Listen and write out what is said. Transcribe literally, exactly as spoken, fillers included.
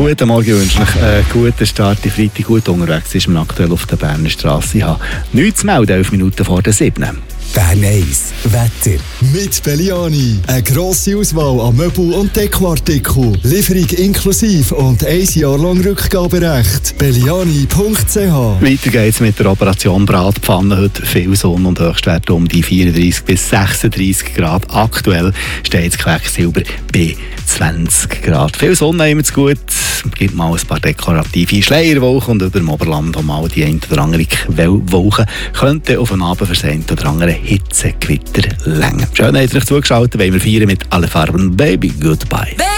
Guten Morgen, ich wünsche euch einen guten Start. Die Freitag gut unterwegs ist man aktuell auf der Berner Straße. Ich habe nichts zu melden, elf Minuten vor der sieben. Bern eins Wetter. Mit Belliani. Eine grosse Auswahl an Möbel- und Dekoartikeln. Lieferung inklusive und ein Jahr lang Rückgaberecht. Belliani punkt c h. Weiter geht's mit der Operation Bratpfanne. Heute viel Sonne und Höchstwerte um die vierunddreißig bis sechsunddreißig Grad. Aktuell steht das Quecksilber bei zwanzig Grad. Viel Sonne haben wir zu gut. Es gibt mal ein paar dekorative Schleierwolken und über dem Oberland auch mal die ein oder andere Quellwolke könnte auf den Abend für das ein oder andere Hitzegewitter länger. Schön, dass ihr euch zugeschaltet. Wollen wir feiern mit Alle Farben Baby Goodbye.